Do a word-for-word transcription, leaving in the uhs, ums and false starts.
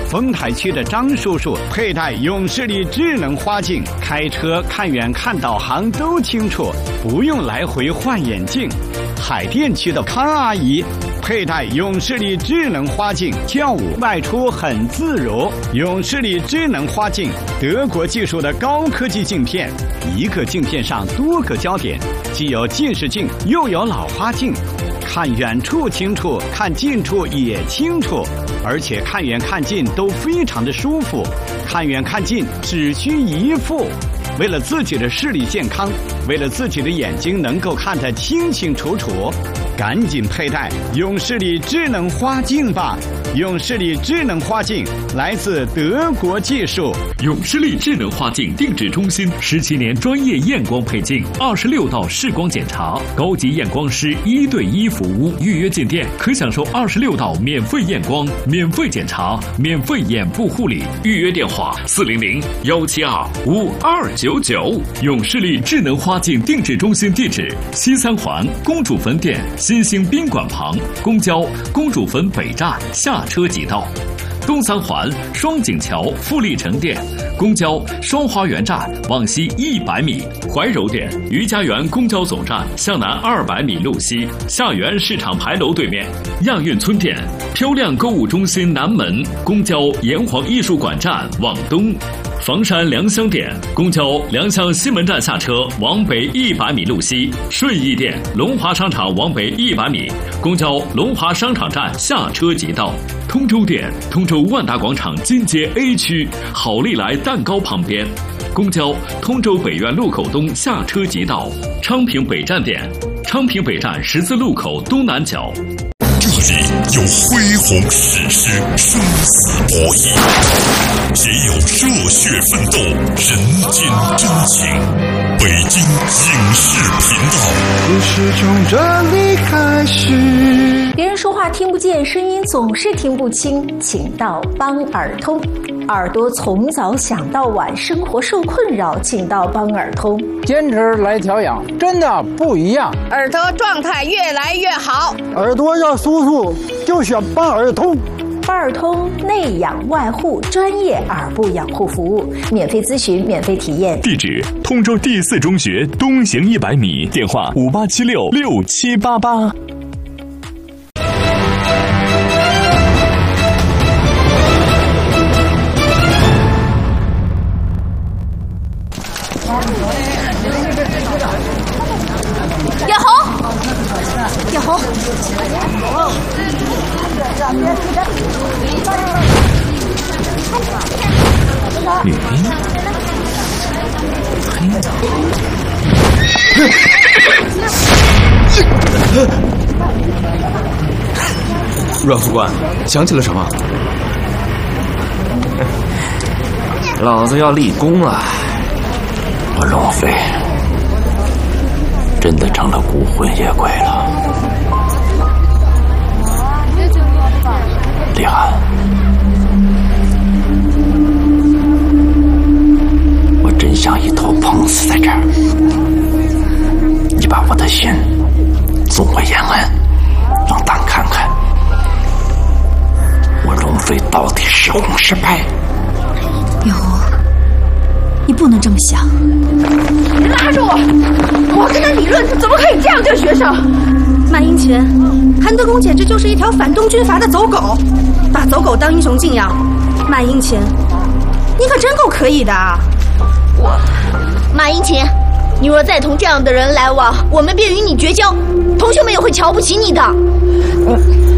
丰台区的张叔叔佩戴永视力智能花镜，开车看远看导航都清楚，不用来回换眼镜。海淀区的康阿姨佩戴永视力智能花镜，跳舞外出很自如。永视力智能花镜，德国技术的高科技镜片，一个镜片上多个焦点，既有近视镜又有老花镜，看远处清楚，看近处也清楚，而且看远看近都非常的舒服，看远看近只需一副。为了自己的视力健康，为了自己的眼睛能够看得清清楚楚，赶紧佩戴永视力智能花镜吧！永视力智能花镜来自德国技术。 永视力智能花镜定制中心十七年专业验光配镜，二十六道视光检查，高级验光师一对一服务。预约进店可享受二十六道免费验光、免费检查、免费眼部护理。预约电话：四零零幺七二五二九九。永视力智能花镜定制中心地址：西三环公主坟店新兴宾馆旁，公交公主坟北站下车即到；东三环双井桥富力城店，公交双花园站往西一百米；怀柔店余家园公交总站向南二百米路西，下园市场牌楼对面；亚运村店漂亮购物中心南门，公交炎黄艺术馆站往东；房山良乡店公交良乡西门站下车往北一百米路西；顺义店龙华商场往北一百米，公交龙华商场站下车即到；通州店通州万达广场金街 A 区好利来蛋糕旁边，公交通州北苑路口东下车即到；昌平北站店昌平北站十字路口东南角。 这里有恢宏史诗，生死博弈，也有热血奋斗，人间真情。北京影视频道， 故事从这里开始。 别人说话听不见，声音总是听不清，请到帮耳通。耳朵从早想到晚，生活受困扰，请到帮耳通。 坚持来调养，真的不一样， 耳朵状态越来越好。 耳朵要舒服，就选帮耳通。 帮耳通内养外护，专业耳部养护服务，免费咨询，免费体验。 地址：通州第四中学东行一百米，电话：五八七六六七八八。 小红，小红， 女兵， 阮副官，想起了什么？ 老子要立功了！我龙飞真的成了孤魂野鬼了。李涵，我真想一头碰死在这儿。你把我的心送回延安，让党看看我龙飞到底是红是白。 叶红，你不能这么想。 你拉住我！我跟他理论，怎么可以这样对学生？ 马英权，韩德公简直就是一条反动军阀的走狗，把走狗当英雄敬仰。马英权，你可真够可以的啊！ 我，马英权，你若再同这样的人来往，我们便与你绝交，同学们也会瞧不起你的。 嗯